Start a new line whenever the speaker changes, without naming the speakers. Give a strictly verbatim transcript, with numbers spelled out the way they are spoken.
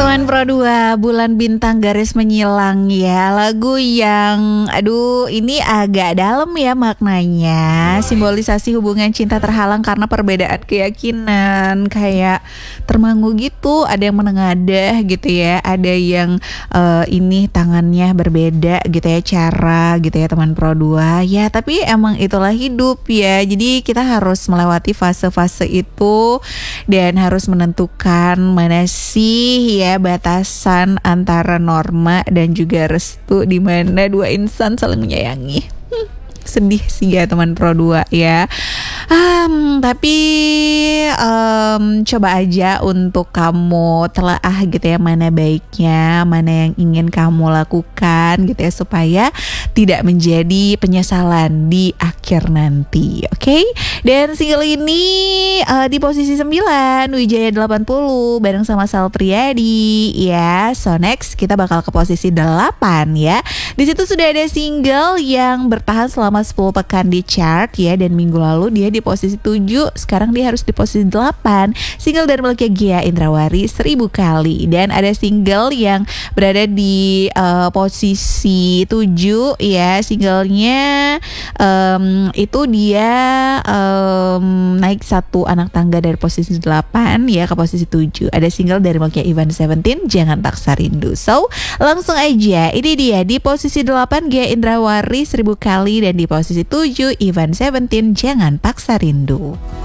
Teman Pro dua, Bulan Bintang Garis Menyilang ya. Lagu yang aduh ini agak dalam ya maknanya. Simbolisasi hubungan cinta terhalang karena perbedaan keyakinan. Kayak termangu gitu, ada yang menengadah gitu ya. Ada yang uh, ini tangannya berbeda gitu ya cara gitu ya teman Pro dua. Ya tapi emang itulah hidup ya. Jadi kita harus melewati fase-fase itu dan harus menentukan mana sih ya batasan antara norma dan juga restu di mana dua insan saling menyayangi. Hmm, sedih sih ya teman Pro dua ya. Um, tapi um, coba aja untuk kamu telaah gitu ya mana baiknya, mana yang ingin kamu lakukan gitu ya supaya tidak menjadi penyesalan di akhir nanti. Oke, okay? Dan single ini uh, di posisi sembilan Wijaya delapan puluh bareng sama Sal Priadi ya. So next kita bakal ke posisi delapan ya. Di situ sudah ada single yang bertahan selama sepuluh pekan di chart ya, dan minggu lalu dia di posisi tujuh, sekarang dia harus di posisi delapan. Single dari Melkia Gia Indrawari Seribu Kali. Dan ada single yang berada di uh, posisi tujuh ya, singlenya um, itu dia um, naik satu anak tangga dari posisi delapan ya ke posisi tujuh. Ada single dari Melkia Ivan Seventeen Jangan Paksa Rindu. So langsung aja, ini dia di posisi delapan Gia Indrawari Seribu Kali, dan di posisi tujuh Ivan Seventeen Jangan Paksa Rindu.